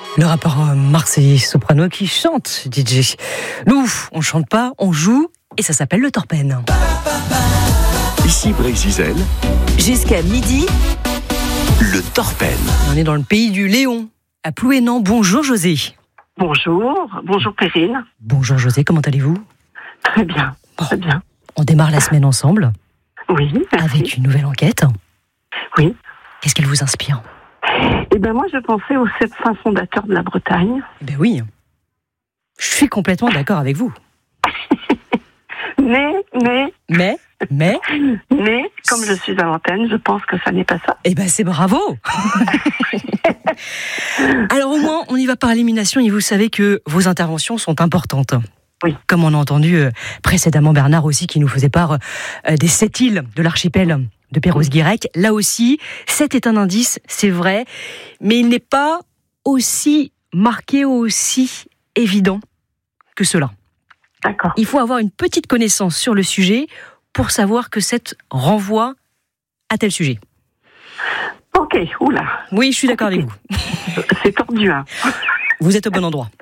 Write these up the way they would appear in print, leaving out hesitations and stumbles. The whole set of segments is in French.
Le rappeur marseillais soprano qui chante, DJ. Nous, on chante pas, on joue, et ça s'appelle le Torpen. Ici Brésil. Jusqu'à midi, Le Torpen. On est dans le pays du Léon, à Plouénan. Bonjour José. Bonjour Perrine. Bonjour José, comment allez-vous ? Très bien, très bien. On démarre la semaine ensemble, Oui, merci. avec une nouvelle enquête. Oui. Qu'est-ce qu'elle vous inspire ? Eh bien moi je pensais aux 7 saints fondateurs de la Bretagne. Eh bien oui, je suis complètement d'accord avec vous. Mais, Mais, comme je suis à l'antenne, je pense que ça n'est pas ça. eh ben c'est bravo. Alors au moins, on y va par élimination et vous savez que vos interventions sont importantes. Oui. Comme on a entendu précédemment Bernard aussi qui nous faisait part des 7 îles de l'archipel de Perros-Guirec. Là aussi, 7 est un indice, c'est vrai, mais il n'est pas aussi marqué, aussi évident que cela. D'accord. Il faut avoir une petite connaissance sur le sujet pour savoir que 7 renvoie à tel sujet. Ok, oula. Oui, je suis d'accord avec vous. C'est tordu, hein. Vous êtes au bon endroit.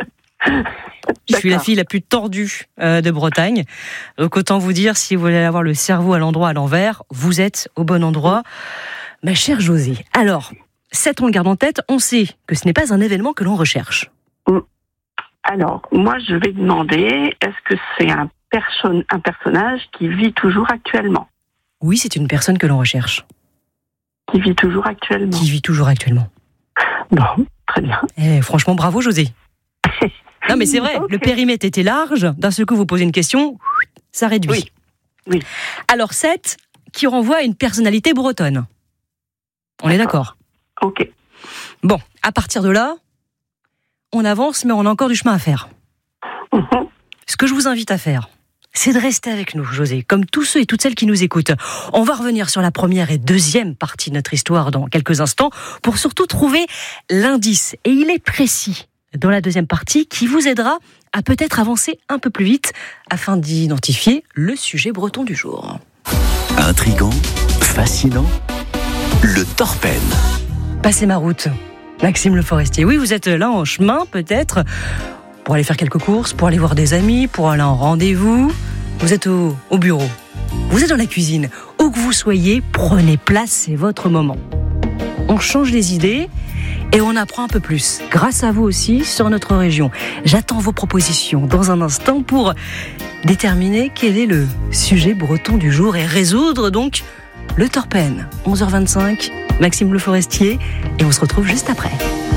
Je suis la fille la plus tordue de Bretagne. Donc autant vous dire, si vous voulez avoir le cerveau à l'endroit à l'envers, vous êtes au bon endroit, ma chère Josée. Alors, 7 on le garde en tête, on sait que ce n'est pas un événement que l'on recherche. Alors, moi je vais demander, est-ce que c'est un personnage qui vit toujours actuellement ? Oui, c'est une personne que l'on recherche. Qui vit toujours actuellement. Qui vit toujours actuellement. Bon, très bien. Franchement, bravo Josée. Non mais c'est vrai, Okay. Le périmètre était large, d'un seul coup vous posez une question, ça réduit. Oui. Alors 7, qui renvoie à une personnalité bretonne. On est d'accord ? Ok. Bon, à partir de là, on avance, mais on a encore du chemin à faire. Mhm. Ce que je vous invite à faire, c'est de rester avec nous, José, comme tous ceux et toutes celles qui nous écoutent. On va revenir sur la première et deuxième partie de notre histoire dans quelques instants, pour surtout trouver l'indice. Et il est précis dans la deuxième partie, qui vous aidera à peut-être avancer un peu plus vite, afin d'identifier le sujet breton du jour. Intriguant, fascinant, Le Torpen. Passez ma route, Maxime Le Forestier. Oui, vous êtes là en chemin, peut-être, pour aller faire quelques courses, pour aller voir des amis, pour aller en rendez-vous. Vous êtes au bureau, vous êtes dans la cuisine. Où que vous soyez, prenez place, c'est votre moment. On change les idées et on apprend un peu plus, grâce à vous aussi, sur notre région. J'attends vos propositions dans un instant pour déterminer quel est le sujet breton du jour et résoudre donc le Torpen. 11h25, Maxime Le Forestier, et on se retrouve juste après.